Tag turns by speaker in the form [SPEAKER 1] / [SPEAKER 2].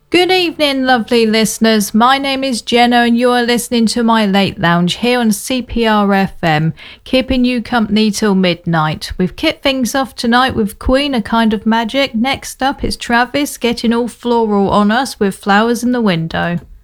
[SPEAKER 1] Good evening, lovely listeners. My name is Jenna, and you are listening to my Late Lounge here on CPR FM, keeping you company till midnight. We've kicked things off tonight with Queen, A Kind of Magic. Next up is Travis getting all floral on us with Flowers in the Window.